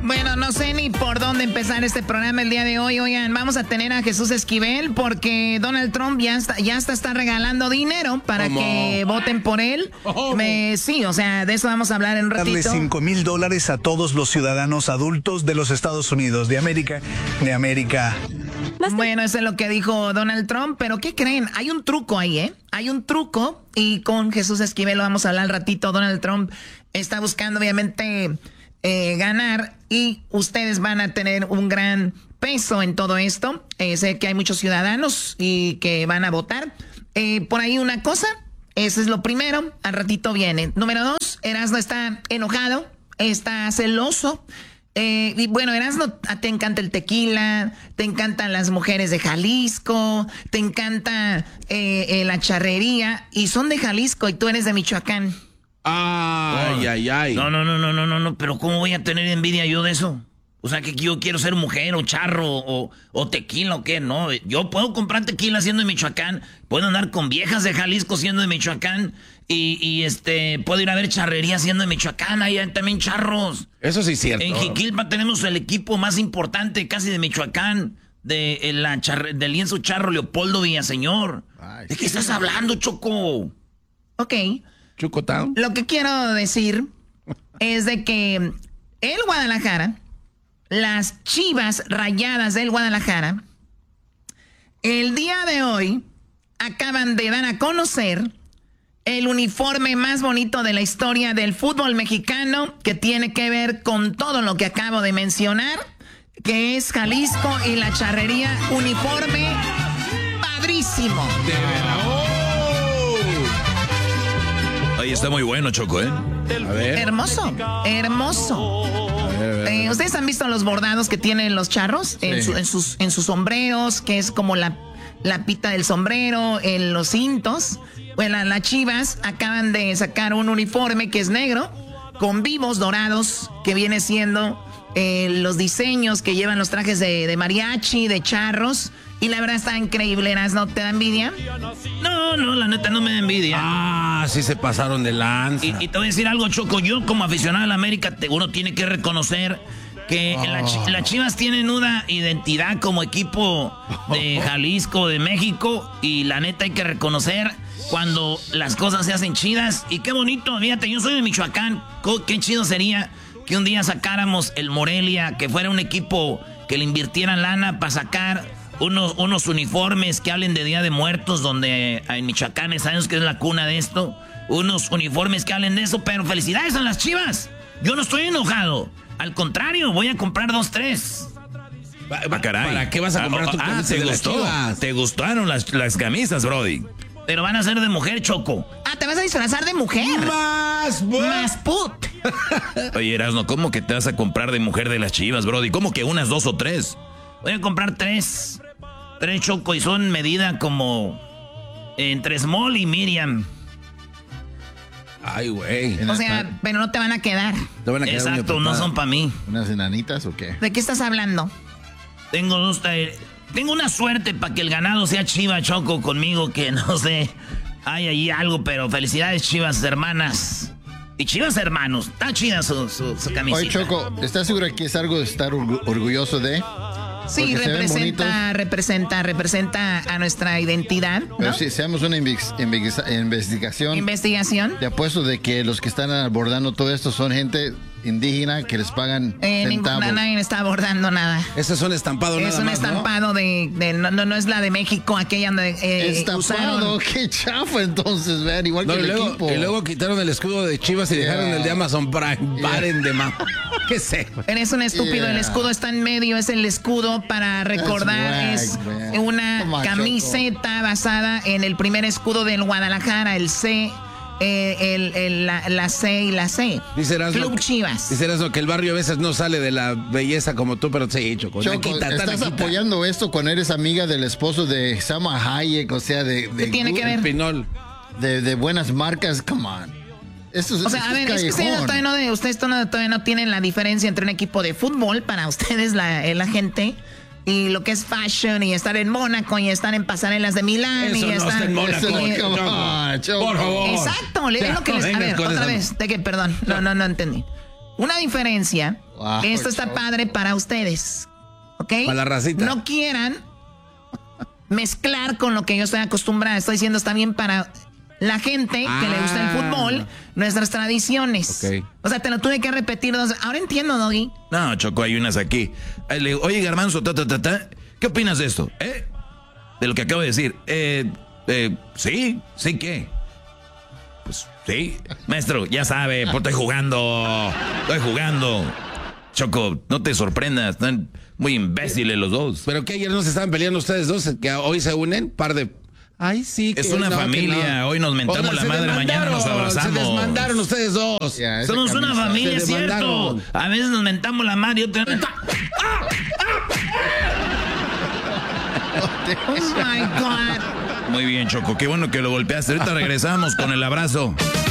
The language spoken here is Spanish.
Bueno, no sé ni por dónde empezar este programa el día de hoy. Oigan, vamos a tener a Jesús Esquivel porque Donald Trump ya está regalando dinero para que voten por él. Sí, o sea, de eso vamos a hablar en un ratito. Darle $5,000 a todos los ciudadanos adultos de los Estados Unidos, de América. Bueno, eso es lo que dijo Donald Trump, pero ¿qué creen? Hay un truco ahí, ¿eh? Hay un truco y con Jesús Esquivel lo vamos a hablar al ratito. Donald Trump está buscando, obviamente, ganar y ustedes van a tener un gran peso en todo esto. Sé que hay muchos ciudadanos y que van a votar. Por ahí una cosa, eso es lo primero, al ratito viene. Número 2, Erasmo está enojado, está celoso. Y bueno, Erasmo, te encanta el tequila, te encantan las mujeres de Jalisco, te encanta la charrería y son de Jalisco y tú eres de Michoacán. Ay. No, pero ¿cómo voy a tener envidia yo de eso? O sea, que yo quiero ser mujer o charro o tequila o qué, no. Yo puedo comprar tequila siendo de Michoacán, puedo andar con viejas de Jalisco siendo de Michoacán y puedo ir a ver charrería siendo de Michoacán, ahí hay también charros. Eso sí es cierto. En Jiquilpa tenemos el equipo más importante casi de Michoacán, del lienzo charro Leopoldo Villaseñor. Ay, ¿De qué estás hablando, Choco? Ok. Chocotown. Lo que quiero decir es de que el Guadalajara, las Chivas Rayadas del Guadalajara, el día de hoy acaban de dar a conocer el uniforme más bonito de la historia del fútbol mexicano, que tiene que ver con todo lo que acabo de mencionar, que es Jalisco y la charrería. Uniforme padrísimo. De verdad. Ahí está muy bueno, Choco, ¿eh? A ver. Hermoso. A ver. ¿Ustedes han visto los bordados que tienen los charros? Sí. En sus sombreros, que es como la pita del sombrero, en los cintos. Bueno, las Chivas acaban de sacar un uniforme que es negro, con vivos dorados, que viene siendo los diseños que llevan los trajes de mariachi, de charros. Y la verdad está increíble, ¿no? ¿Te da envidia? No, la neta no me da envidia. Sí se pasaron de lanza. Y te voy a decir algo, Choco. Yo como aficionado a la América, uno tiene que reconocer que las Chivas tienen una identidad como equipo de Jalisco, de México. Y la neta hay que reconocer cuando las cosas se hacen chidas. Y qué bonito, fíjate, yo soy de Michoacán. Qué chido sería que un día sacáramos el Morelia, que fuera un equipo que le invirtieran lana para sacar unos uniformes que hablen de Día de Muertos, donde en Michoacán sabemos que es la cuna de esto. Unos uniformes que hablen de eso, pero felicidades a las Chivas. Yo no estoy enojado. Al contrario, voy a comprar 2, 3. Caray. ¿Para qué vas a comprar tu camisa de las Chivas? ¿Te gustaron las camisas, Brody? Pero van a ser de mujer, Choco. ¿Te vas a disfrazar de mujer? Más put. Oye, Erasno, ¿cómo que te vas a comprar de mujer de las Chivas, Brody? ¿Cómo que unas 2 o 3? Voy a comprar 3, Choco, y son medida como entre Small y Miriam. Ay, güey. O sea, pero no te van a quedar. Exacto, no son para mí. ¿Unas enanitas o qué? ¿De qué estás hablando? Tengo una suerte para que el ganado sea Chiva, Choco, conmigo, que no sé, hay ahí algo, pero felicidades, Chivas hermanas. Y Chivas hermanos, está chida su camiseta. Oye, Choco, ¿estás segura que es algo de estar orgulloso de? Sí, representa a nuestra identidad, ¿no? Pero si hacemos una investigación. ¿Investigación? Te apuesto de que los que están abordando todo esto son gente indígena que les pagan centavos. Nadie está abordando nada. Ese es un estampado nada más, Es un estampado, ¿no? No es la de México, aquella donde estampado, qué chafa entonces, vean, igual que el equipo. Y luego quitaron el escudo de Chivas y dejaron el de Amazon Prime. Paren de más. ¿Qué sé? Eres un estúpido, el escudo está en medio, es el escudo para recordar, es una camiseta basada en el primer escudo del Guadalajara, el C. La C y la C. Club Chivas. Dice Erasmo que el barrio a veces no sale de la belleza como tú, pero sí, Choco. ¿Estás apoyando esto cuando eres amiga del esposo de Salma Hayek? O sea, ¿qué tiene que ver? Pinol. De buenas marcas, come on. O sea, a ver, es que ustedes todavía no tienen la diferencia entre un equipo de fútbol, para ustedes la gente, y lo que es fashion, y estar en Mónaco, y estar en pasarelas de Milán. Eso y no estar en Mónaco. Por favor. Exacto, es lo que les... A ver, otra vez, perdón, no entendí. una diferencia. Wow, Esto está padre para ustedes. ¿Ok? Para la racita. No quieran mezclar con lo que yo estoy acostumbrada. Estoy diciendo está bien para la gente que le gusta el fútbol, nuestras tradiciones. Ok. O sea, te lo tuve que repetir 2 veces. Ahora entiendo, Doggy. No, Choco, hay unas aquí. Le digo, oye, Garbanzo, ¿qué opinas de esto? De lo que acabo de decir. Sí, ¿qué? Pues sí. Maestro, ya sabe, pues estoy jugando. Choco, no te sorprendas, están muy imbéciles los dos. ¿Pero qué ayer no se estaban peleando ustedes dos? ¿Que hoy se unen? Par de... Ay, sí. Es una familia, hoy nos mentamos la madre, mañana nos abrazamos. Se desmandaron ustedes dos. Yeah, Somos una familia, Se ¿cierto? demandaron. A veces nos mentamos la madre y otra vez... Oh my God. Muy bien, Choco, qué bueno que lo golpeaste. Ahorita regresamos con el abrazo.